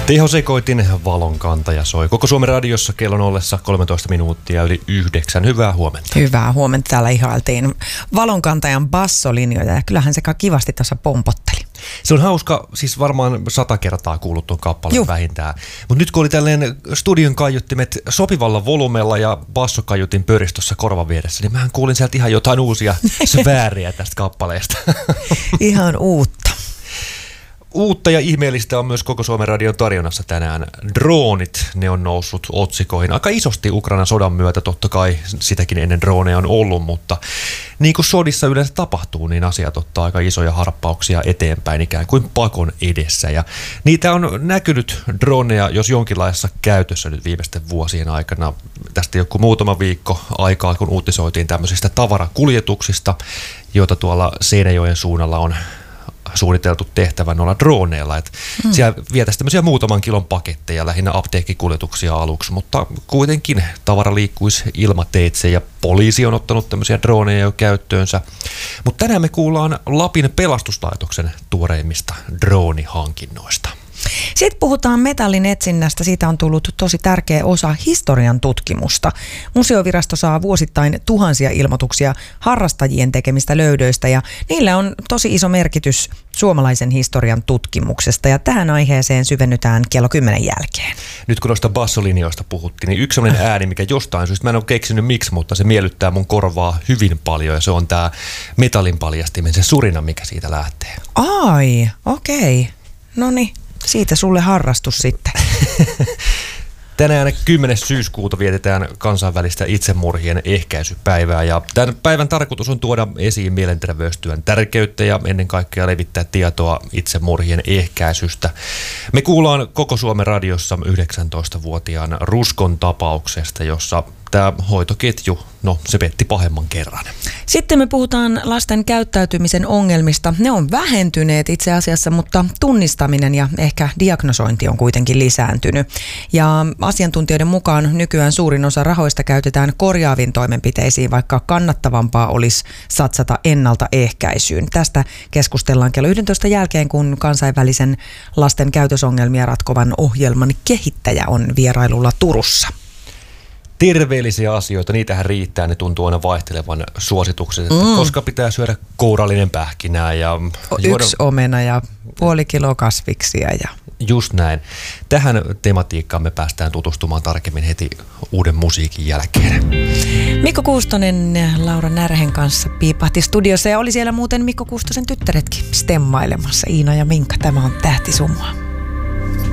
Tehosekoitin valonkantaja soi koko Suomen radiossa kellon ollessa 13 minuuttia yli 9. Hyvää huomenta. Hyvää huomenta. Täällä ihailtiin valonkantajan bassolinjoja ja kyllähän se kivasti tuossa pompotteli. Se on hauska, siis varmaan 100 kertaa kuullut tuon kappaleen vähintään. Mutta nyt kun oli tällainen studion kaiuttimet sopivalla volumella ja bassokaiutin pöristössä korvan vieressä, niin mähän kuulin sieltä ihan jotain uusia sfääriä tästä kappaleesta. Ihan uutta. Uutta ja ihmeellistä on myös koko Suomen radion tarjonnassa tänään. Droonit, ne on noussut otsikoihin aika isosti Ukrainan sodan myötä. Totta kai sitäkin ennen droneja on ollut, mutta niin kuin sodissa yleensä tapahtuu, niin asiat ottaa aika isoja harppauksia eteenpäin ikään kuin pakon edessä. Ja niitä on näkynyt droneja, jos jonkinlaisessa käytössä nyt viimeisten vuosien aikana. Tästä joku muutama viikko aikaa, kun uutisoitiin tämmöisistä tavarakuljetuksista, joita tuolla Seinäjoen suunnalla on suunniteltu tehtävän olla droneilla. Siellä vietäisiin tämmöisiä muutaman kilon paketteja, lähinnä apteekkikuljetuksia aluksi, mutta kuitenkin tavara liikkuisi ilmateitse ja poliisi on ottanut tämmöisiä droneja jo käyttöönsä. Mutta tänään me kuullaan Lapin pelastuslaitoksen tuoreimmista droonihankinnoista. Sitten puhutaan metallin etsinnästä. Siitä on tullut tosi tärkeä osa historian tutkimusta. Museovirasto saa vuosittain tuhansia ilmoituksia harrastajien tekemistä löydöistä ja niillä on tosi iso merkitys suomalaisen historian tutkimuksesta. Ja tähän aiheeseen syvennytään kello 10 jälkeen. Nyt kun noista bassolinjoista puhuttiin, niin yksi sellainen ääni, mikä jostain syystä, mä en ole keksinyt miksi, mutta se miellyttää mun korvaa hyvin paljon ja se on tää metallin paljastimen, se surina, mikä siitä lähtee. Ai, okei. Noniin. Siitä sulle harrastus sitten. Tänään 10. syyskuuta vietetään kansainvälistä itsemurhien ehkäisypäivää ja tämän päivän tarkoitus on tuoda esiin mielenterveystyön tärkeyttä ja ennen kaikkea levittää tietoa itsemurhien ehkäisystä. Me kuullaan koko Suomen radiossa 19-vuotiaan Ruskon tapauksesta, jossa tämä hoitoketju, se petti pahemman kerran. Sitten me puhutaan lasten käyttäytymisen ongelmista. Ne on vähentyneet itse asiassa, mutta tunnistaminen ja ehkä diagnosointi on kuitenkin lisääntynyt. Ja asiantuntijoiden mukaan nykyään suurin osa rahoista käytetään korjaaviin toimenpiteisiin, vaikka kannattavampaa olisi satsata ennaltaehkäisyyn. Tästä keskustellaan kello 11 jälkeen, kun kansainvälisen lasten käytösongelmia ratkovan ohjelman kehittäjä on vierailulla Turussa. Terveellisiä asioita, niitähän riittää, ne tuntuu aina vaihtelevan suositukset, että koska pitää syödä kourallinen pähkinää ja yksi omena ja puoli kiloa kasviksia. Just näin. Tähän tematiikkaan me päästään tutustumaan tarkemmin heti uuden musiikin jälkeen. Mikko Kuustonen Laura Närhen kanssa piipahti studiossa ja oli siellä muuten Mikko Kuustosen tyttäretkin stemmailemassa. Iina ja Minka, tämä on Tähtisumua.